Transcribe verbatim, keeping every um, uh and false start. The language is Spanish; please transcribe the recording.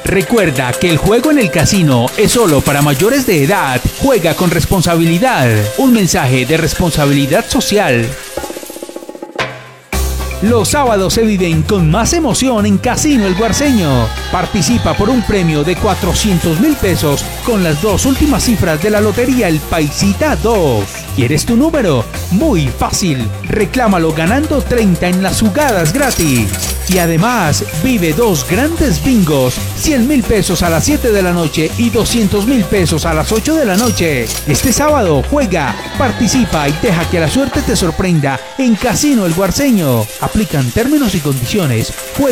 Recuerda que el juego en el casino es solo para mayores de edad. Juega con responsabilidad. Un mensaje de responsabilidad social. Los sábados se viven con más emoción en Casino El Guarceño. Participa por un premio de cuatrocientos mil pesos con las dos últimas cifras de la lotería El Paisita dos. ¿Quieres tu número? Muy fácil. Reclámalo ganando treinta en las jugadas gratis. Y además, vive dos grandes bingos, cien mil pesos a las siete de la noche y doscientos mil pesos a las ocho de la noche. Este sábado juega, participa y deja que la suerte te sorprenda en Casino El Guarceño. Aplican términos y condiciones. Juega